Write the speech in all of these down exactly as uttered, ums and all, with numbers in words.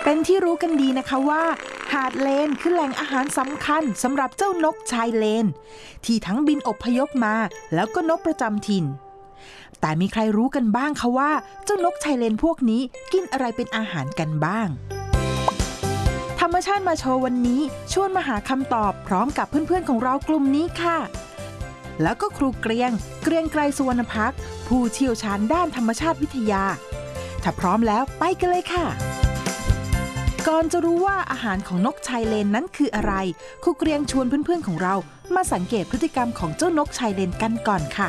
เป็นที่รู้กันดีนะคะว่าหาดเลนคือแหล่งอาหารสำคัญสำหรับเจ้านกชายเลนที่ทั้งบินอพยพมาแล้วก็นกประจำถิ่นแต่มีใครรู้กันบ้างคะว่าเจ้านกชายเลนพวกนี้กินอะไรเป็นอาหารกันบ้างธรรมชาติมาโชว์วันนี้ชวนมาหาคำตอบพร้อมกับเพื่อนๆของเรากลุ่มนี้ค่ะแล้วก็ครูเกรียงเกรียงไกรสุวรรณพักผู้เชี่ยวชาญด้านธรรมชาติวิทยาถ้าพร้อมแล้วไปกันเลยค่ะก่อนจะรู้ว่าอาหารของนกชายเลนนั้นคืออะไรครูเกรียงชวนเพื่อนๆของเรามาสังเกตพฤติกรรมของเจ้านกชายเลนกันก่อนค่ะ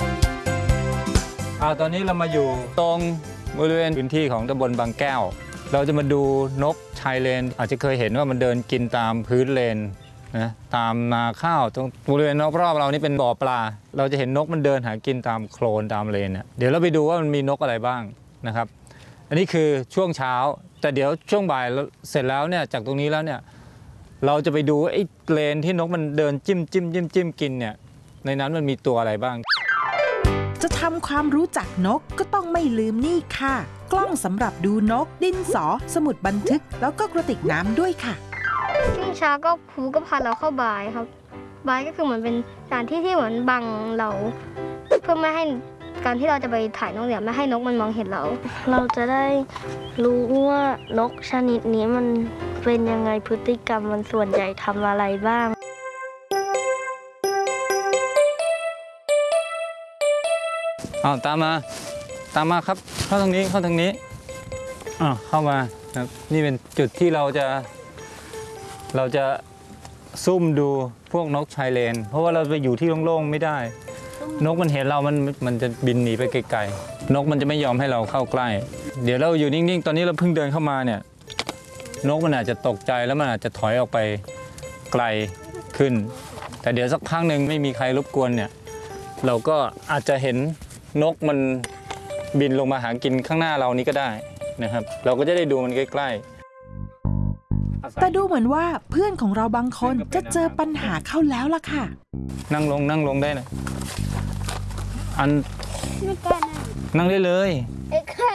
อ่าตอนนี้เรามาอยู่ตรงบริเวณพื้นที่ของตำบลบางแก้วเราจะมาดูนกชายเลนอาจจะเคยเห็นว่ามันเดินกินตามพื้นเลนนะตามนาข้าวตรงบริเวณรอบๆเรานี่เป็นบ่อปลาเราจะเห็นนกมันเดินหากินตามโคลนตามเลนเนี่ยเดี๋ยวเราไปดูว่ามันมีนกอะไรบ้างนะครับอันนี้คือช่วงเช้าแต่เดี๋ยวช่วงบ่ายเสร็จแล้วเนี่ยจากตรงนี้แล้วเนี่ยเราจะไปดูไอ้เลนที่นกมันเดินจิ้มจิ้มจิ้มจิ้มกินเนี่ยในนั้นมันมีตัวอะไรบ้างจะทำความรู้จักนกก็ต้องไม่ลืมนี่ค่ะกล้องสำหรับดูนกดินสอสมุดบันทึกแล้วก็กระติกน้ำด้วยค่ะช่วงเช้าก็ครูก็พาเราเข้าบายครับบายก็คือเหมือนเป็นสถานที่ที่เหมือนบังเราเพื่อไม่ให้การที่เราจะไปถ่ายนกเนี่ยไม่ให้นกมันมองเห็นเราเราจะได้รู้ว่านกชนิดนี้มันเป็นยังไงพฤติกรรมมันส่วนใหญ่ทำอะไรบ้างอ้าวตามมาตามมาครับเข้าทางนี้เข้าทางนี้อ้าวเข้ามาครับนี่เป็นจุดที่เราจะเราจะซุ่มดูพวกนกชายเลนเพราะว่าเราไปอยู่ที่โล่งๆไม่ได้นกมันเห็นเรามันมันจะบินหนีไปไกลๆนกมันจะไม่ยอมให้เราเข้าใกล้เดี๋ยวเราอยู่นิ่งๆตอนนี้เราเพิ่งเดินเข้ามาเนี่ยนกมันอาจจะตกใจแล้วมันอาจจะถอยออกไปไกลขึ้นแต่เดี๋ยวสักพักหนึ่งไม่มีใครรบกวนเนี่ยเราก็อาจจะเห็นนกมันบินลงมาหากินข้างหน้าเรานี้ก็ได้นะครับเราก็จะได้ดูมันใกล้ๆแต่ดูเหมือนว่าเพื่อนของเราบางคนจะเจอปัญหาเข้าแล้วล่ะค่ะนั่งลงนั่งลงได้นะอันนั่งได้เลย